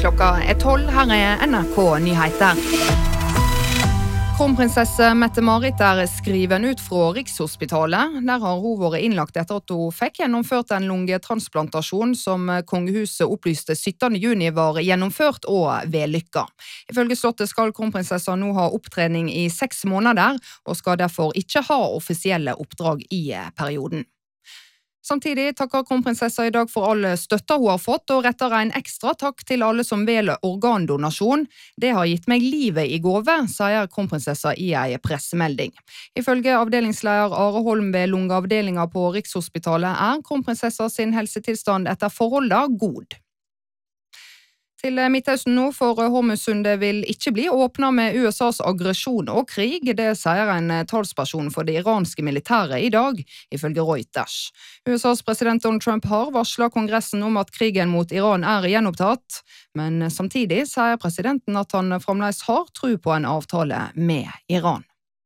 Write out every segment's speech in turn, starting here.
Klokka 12, her NRK Nyheter. Kronprinsesse Mette-Marit skriven ut fra Rikshospitalet. Der har hun vært innlagt etter at hun fikk gjennomført en lungetransplantasjon som kongehuset opplyste 17. juni var gjennomført og vellykka. Ifølge slottet skal kronprinsessa nå ha opptrening i 6 måneder, og skal derfor ikke ha offisielle oppdrag i perioden. Samtidig takker kronprinsessa i dag for all støtta hun har fått, og retter en ekstra takk til alle som velger organdonasjon. Det har gitt meg livet i gave, sier kronprinsessa i en pressemelding. Ifølge avdelingsleder Are Holm ved lungeavdelinga på Rikshospitalet kronprinsessa sin helsetilstand etter forholdet god. Til Midtøsten nå, for Hormuzsundet vil ikke bli åpnet med USAs aggresjon og krig, det sier en talsperson for det iranske militæret i dag, ifølge Reuters. USAs president Donald Trump har varslet kongressen om at krigen mot Iran gjenopptatt, men samtidig sier presidenten at han fremdeles har tro på en avtale med Iran.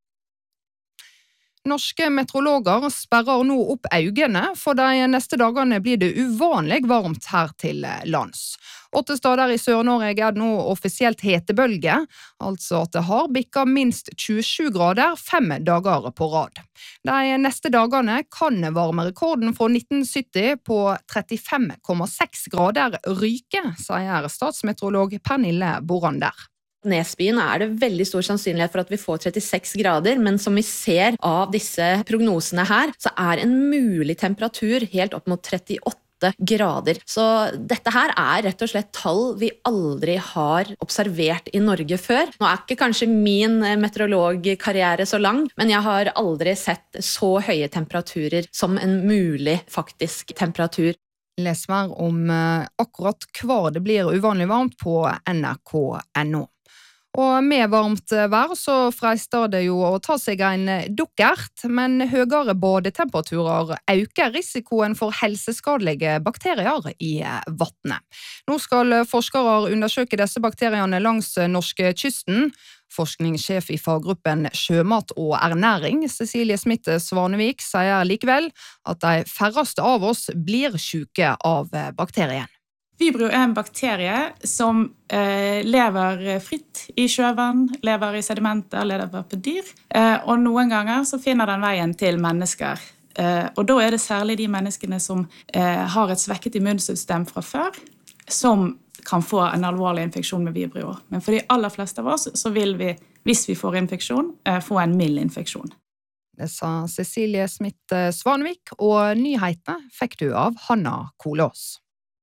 Norske meteorologer sperrer nå opp øynene, for de neste dagene blir det uvanlig varmt her til lands. 8 steder i Sør-Norge det nå offisielt hetebølge, altså at det har bikket minst 27 grader 5 dager på rad. De neste dagene kan varmerekorden fra 1970 på 35,6 grader ryke, sier statsmeteorolog Pernille Borander. Nesbyen det veldig stor sannsynlighet for at vi får 36 grader, men som vi ser av disse prognosene her, så en mulig temperatur helt opp mot 38 grader. Så dette her rett og slett tall vi aldri har observert i Norge før. Nå ikke kanskje min meteorologkarriere så lang, men jeg har aldri sett så høye temperaturer som en mulig faktisk temperatur. Les mer om akkurat hva det blir uvanlig varmt på nrk.no. Og med varmt vær så freister det jo å ta seg en dukkert, men høyere badetemperaturer øker risikoen for helseskadelige bakterier i vattnet. Nå skal forskere undersøke disse bakteriene langs norskekysten. Forskningssjef i faggruppen Sjømat og ernæring, Cecilie Smith Svanevik, sier likevel at de færreste av oss blir syke av bakterien. Vibrio en bakterie som lever fritt i sjøvann, lever i sedimenter, lever på dyr, og noen ganger så finner den veien til mennesker. Og da det særlig de menneskene som har et svekket immunsystem fra før, som kan få en alvorlig infeksjon med Vibrio. Men for de aller fleste av oss så vil vi, hvis vi får infeksjon, få en mild infeksjon. Det sa Cecilie Smith Svanevik, og nyhetene fikk du av Hanna Kolås.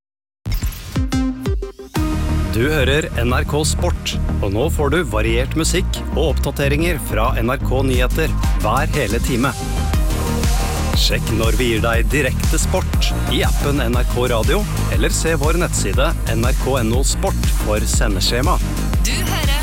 Du hører NRK Sport, og nå får du variert musikk og oppdateringer fra NRK Nyheter hver hele time. Sjekk når vi gir deg direkte sport i appen NRK Radio, eller se vår nettside nrk.no sport for sendeskjema. Du hører